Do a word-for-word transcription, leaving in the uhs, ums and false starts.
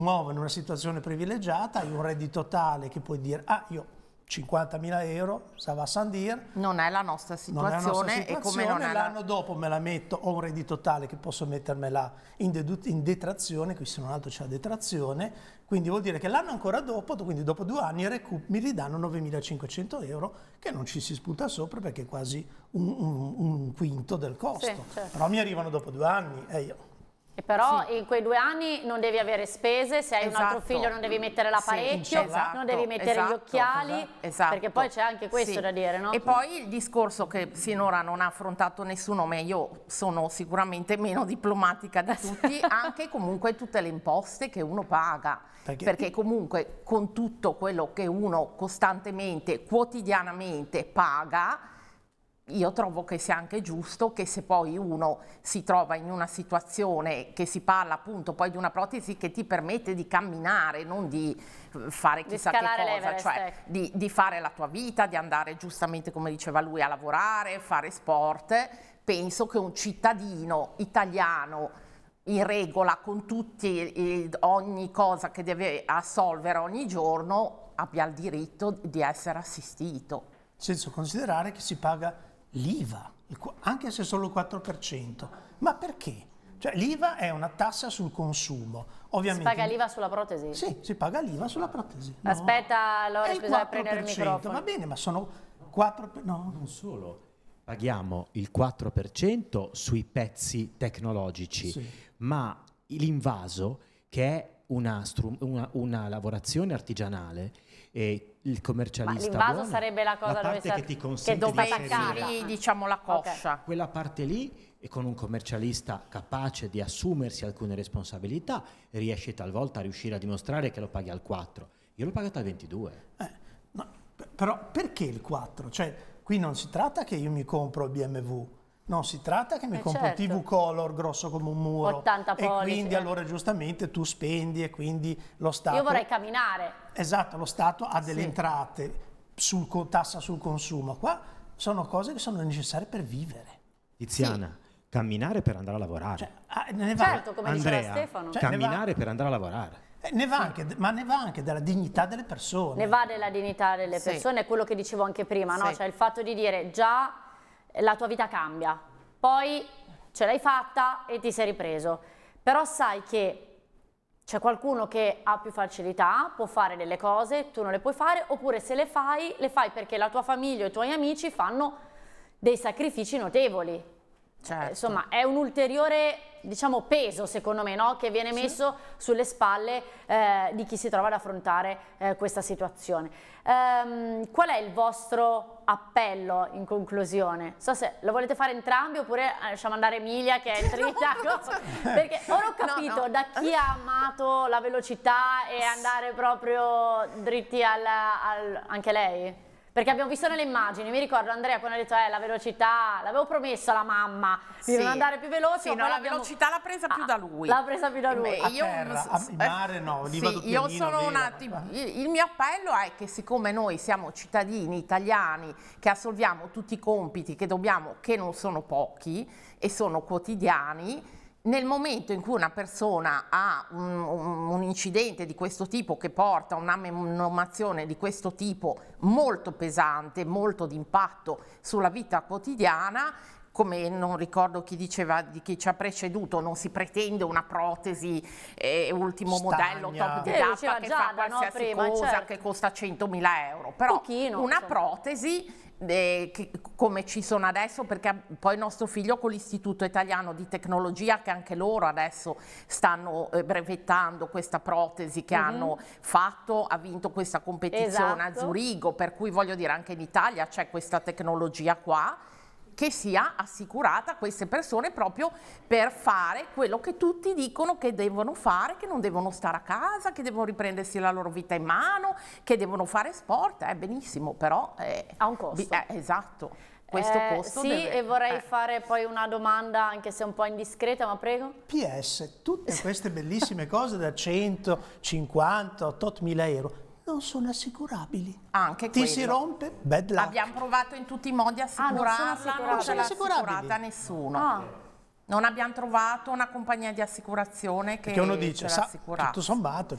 muovo in una situazione privilegiata, hai un reddito tale che puoi dire, ah, io cinquantamila euro, ça va sans dire. Non è la nostra situazione, e come non è l'anno dopo me la metto, ho un reddito tale che posso mettermela in, in detrazione, qui se non altro c'è la detrazione, quindi vuol dire che l'anno ancora dopo, quindi dopo due anni, mi ridanno novemilacinquecento euro, che non ci si sputa sopra perché è quasi un, un, un quinto del costo. Sì, certo. Però mi arrivano dopo due anni e io... E però sì. in quei due anni non devi avere spese, se hai esatto. un altro figlio non devi mettere l'apparecchio, sì, esatto, non devi mettere esatto, gli occhiali, esatto. perché poi c'è anche questo sì. da dire, no? E poi il discorso che sinora non ha affrontato nessuno, ma io sono sicuramente meno diplomatica di tutti, anche comunque tutte le imposte che uno paga. Perché? Perché comunque con tutto quello che uno costantemente, quotidianamente paga, io trovo che sia anche giusto che se poi uno si trova in una situazione che si parla appunto poi di una protesi che ti permette di camminare, non di fare chissà di che cosa, cioè di, di fare la tua vita, di andare giustamente come diceva lui a lavorare, fare sport, penso che un cittadino italiano in regola con tutti, ogni cosa che deve assolvere ogni giorno abbia il diritto di essere assistito. Senza considerare che si paga l'I V A, anche se solo il quattro per cento. Ma perché? Cioè, l'I V A è una tassa sul consumo. Ovviamente, si paga l'I V A sulla protesi? Sì, si paga l'I V A sulla protesi. No. Aspetta, allora bisogna prendere il microfono. Va bene, ma sono quattro per cento. No. Non solo. Paghiamo il quattro per cento sui pezzi tecnologici, sì. Ma l'invaso, che è una, una, una lavorazione artigianale, e il commercialista ma l'invaso buono, sarebbe la cosa la parte dove che ti consente che di inserire, diciamo la coscia, okay. Quella parte lì, e con un commercialista capace di assumersi alcune responsabilità riesce talvolta a riuscire a dimostrare che lo paghi al quattro. Io l'ho pagato al ventidue. Eh, no, però perché il quattro? Cioè, qui non si tratta che io mi compro il B M W, non si tratta che mi eh compro certo. il T V Color grosso come un muro ottanta e pollici, quindi eh. allora giustamente tu spendi e quindi lo Stato... Io vorrei camminare. Esatto, lo Stato ha delle sì. entrate, sul, tassa sul consumo. Qua sono cose che sono necessarie per vivere. Tiziana, sì. Camminare per andare a lavorare. Cioè, ah, ne va. Certo, come Andrea, diceva Stefano. Cioè, camminare per andare a lavorare. Eh, ne va anche, ma ne va anche della dignità delle persone. Ne va della dignità delle sì. persone, è quello che dicevo anche prima, sì. no? Cioè il fatto di dire già la tua vita cambia, poi ce l'hai fatta e ti sei ripreso, però sai che c'è qualcuno che ha più facilità, può fare delle cose, tu non le puoi fare, oppure se le fai, le fai perché la tua famiglia o i tuoi amici fanno dei sacrifici notevoli. Certo. Insomma, è un ulteriore, diciamo, peso, secondo me, no? Che viene messo sì. sulle spalle eh, di chi si trova ad affrontare eh, questa situazione. Ehm, qual è il vostro appello in conclusione? So se lo volete fare entrambi oppure eh, lasciamo andare Emilia che è in trittaco. Perché ora ho capito no, no. da chi ha amato la velocità e andare proprio dritti al, al, anche lei? Perché abbiamo visto nelle immagini, mi ricordo Andrea quando ha detto eh, la velocità, l'avevo promesso alla mamma di sì. non andare più veloce. Sì, no, la velocità l'ha presa più da lui. L'ha presa più da lui. A io, terra, a mare no, sì, vado io pianino, sono vero. una, il mio appello è che siccome noi siamo cittadini italiani che assolviamo tutti i compiti che dobbiamo, che non sono pochi e sono quotidiani, nel momento in cui una persona ha un, un, un incidente di questo tipo che porta a una menomazione di questo tipo molto pesante, molto d'impatto sulla vita quotidiana, come non ricordo chi diceva di chi ci ha preceduto, non si pretende una protesi eh, ultimo Stagna. modello top di Eh, gamma diceva che Giada, fa qualsiasi no, prima, cosa certo. che costa centomila euro, però Pochino, una insomma. protesi Eh, che, come ci sono adesso, perché poi nostro figlio con l'Istituto Italiano di Tecnologia, che anche loro adesso stanno eh, brevettando questa protesi che mm-hmm. hanno fatto, ha vinto questa competizione esatto. a Zurigo, per cui voglio dire anche in Italia c'è questa tecnologia qua, che sia assicurata a queste persone proprio per fare quello che tutti dicono che devono fare, che non devono stare a casa, che devono riprendersi la loro vita in mano, che devono fare sport, è eh, benissimo, però eh, ha un costo. Eh, esatto, questo eh, costo sì, deve, e vorrei eh. fare poi una domanda, anche se un po' indiscreta, ma prego. P S, tutte queste bellissime cose da centocinquanta, ottomila euro non sono assicurabili. Anche Ti quello. si rompe, bad luck. Abbiamo provato in tutti i modi a assicurarla, ah, non ce l'ha assicurabili. assicurata nessuno. Ah. Non abbiamo trovato una compagnia di assicurazione che Perché uno dice, ce sa, l'assicurasse. tutto sommato,